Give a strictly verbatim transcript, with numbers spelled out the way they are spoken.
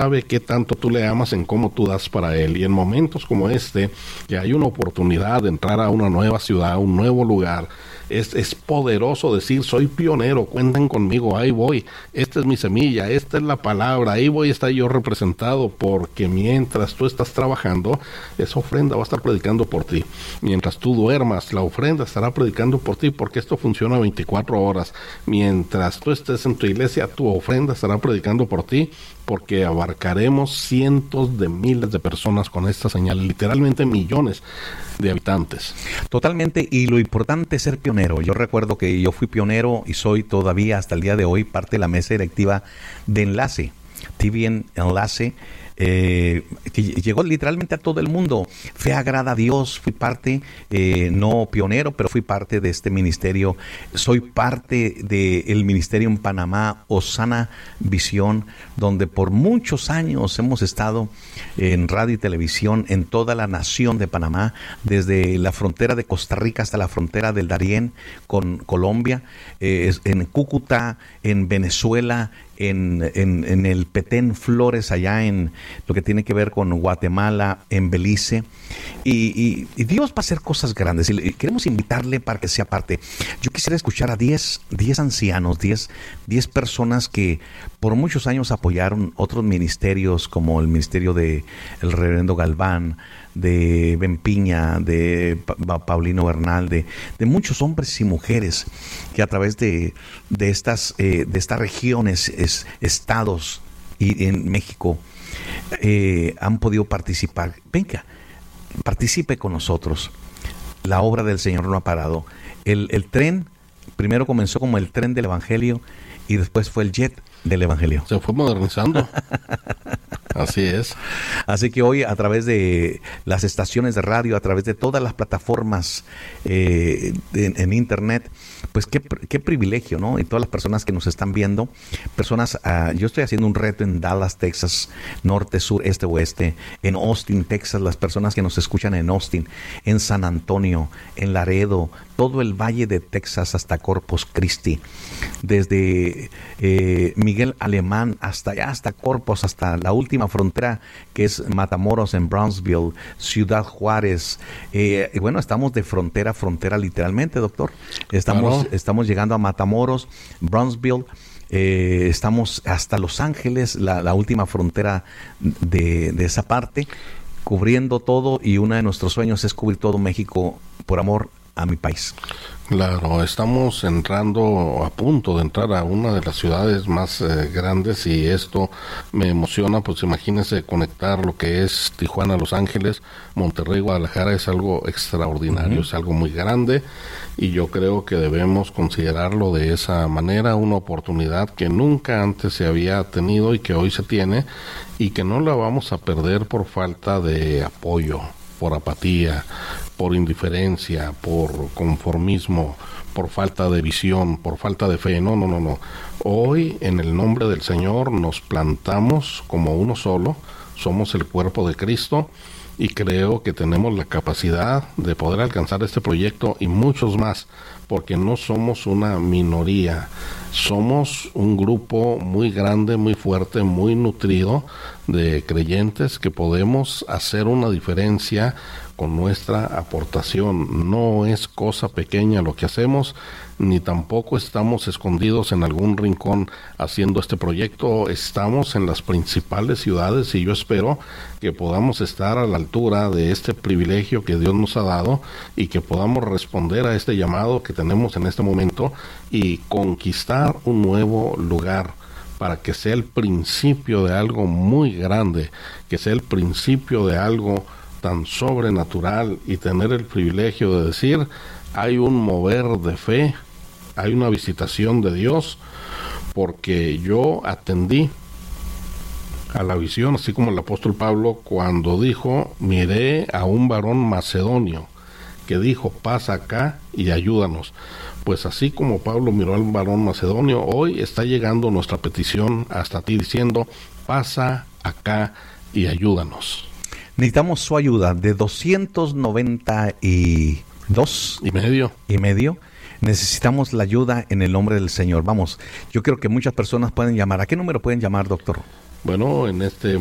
sabe qué tanto tú le amas en cómo tú das para Él. Y en momentos como este, que hay una oportunidad de entrar a una nueva ciudad, a un nuevo lugar, es, es poderoso decir, soy pionero, cuenten conmigo, ahí voy, esta es mi semilla, esta es la palabra, ahí voy a estar yo representado, porque mientras tú estás trabajando, esa ofrenda va a estar predicando por ti. Mientras tú duermas, la ofrenda estará predicando por ti, porque esto funciona veinticuatro horas. Mientras tú estés en tu iglesia, tu ofrenda estará predicando por ti, porque abarcaremos cientos de miles de personas con esta señal, literalmente millones de habitantes. Totalmente, y lo importante es ser pionero. Yo recuerdo que yo fui pionero y soy todavía hasta el día de hoy parte de la mesa directiva de Enlace, T V N Enlace, eh, que llegó literalmente a todo el mundo. Fe agrada a Dios, fui parte, eh, no pionero, pero fui parte de este ministerio. Soy parte del ministerio en Panamá, Osana Visión, donde por muchos años hemos estado en radio y televisión en toda la nación de Panamá, desde la frontera de Costa Rica hasta la frontera del Darién con Colombia, eh, en Cúcuta, en Venezuela, En, en, en el Petén Flores, allá en lo que tiene que ver con Guatemala, en Belice. Y, y, y Dios va a hacer cosas grandes. Y queremos invitarle para que sea parte. Yo quisiera escuchar a diez ancianos, diez personas que por muchos años apoyaron otros ministerios, como el ministerio de el reverendo Galván, de Ben Piña, de pa Paulino Bernal, de, de muchos hombres y mujeres que a través de, de, estas, eh, de estas regiones, es, estados y en México eh, han podido participar. Venga, participe con nosotros. La obra del Señor no ha parado. El, el tren primero comenzó como el tren del Evangelio y después fue el jet del Evangelio. Se fue modernizando. Así es. Así que hoy, a través de las estaciones de radio, a través de todas las plataformas eh, en, en internet, pues qué, qué privilegio, ¿no? Y todas las personas que nos están viendo, personas, uh, yo estoy haciendo un reto en Dallas, Texas, norte, sur, este, oeste, en Austin, Texas, las personas que nos escuchan en Austin, en San Antonio, en Laredo, todo el valle de Texas hasta Corpus Christi, desde eh, Miguel Alemán hasta allá, hasta Corpus, hasta la última frontera que es Matamoros en Brownsville, Ciudad Juárez. Eh, y bueno, estamos de frontera a frontera literalmente, doctor. Estamos, claro. estamos llegando a Matamoros, Brownsville. Eh, estamos hasta Los Ángeles, la, la última frontera de, de esa parte, cubriendo todo, y uno de nuestros sueños es cubrir todo México por amor a mi país. Claro, estamos entrando, a punto de entrar a una de las ciudades más eh, grandes, y esto me emociona. Pues imagínense conectar lo que es Tijuana, Los Ángeles, Monterrey, Guadalajara, es algo extraordinario, uh-huh. Es algo muy grande, y yo creo que debemos considerarlo de esa manera, una oportunidad que nunca antes se había tenido y que hoy se tiene, y que no la vamos a perder por falta de apoyo, por apatía, por indiferencia, por conformismo, por falta de visión, por falta de fe. No, no, no, no. Hoy, en el nombre del Señor, nos plantamos como uno solo, somos el cuerpo de Cristo, y creo que tenemos la capacidad de poder alcanzar este proyecto y muchos más, porque no somos una minoría, somos un grupo muy grande, muy fuerte, muy nutrido de creyentes que podemos hacer una diferencia con nuestra aportación. No es cosa pequeña lo que hacemos, ni tampoco estamos escondidos en algún rincón haciendo este proyecto. Estamos en las principales ciudades, y yo espero que podamos estar a la altura de este privilegio que Dios nos ha dado, y que podamos responder a este llamado que tenemos en este momento y conquistar un nuevo lugar, para que sea el principio de algo muy grande, que sea el principio de algo tan sobrenatural, y tener el privilegio de decir, hay un mover de fe, hay una visitación de Dios, porque yo atendí a la visión, así como el apóstol Pablo cuando dijo, miré a un varón macedonio que dijo, pasa acá y ayúdanos. Pues así como Pablo miró al varón macedonio, hoy está llegando nuestra petición hasta ti diciendo, pasa acá y ayúdanos. Necesitamos su ayuda de doscientos noventa y dos y medio. Y medio. Necesitamos la ayuda en el nombre del Señor. Vamos, yo creo que muchas personas pueden llamar. ¿A qué número pueden llamar, doctor? Bueno, en este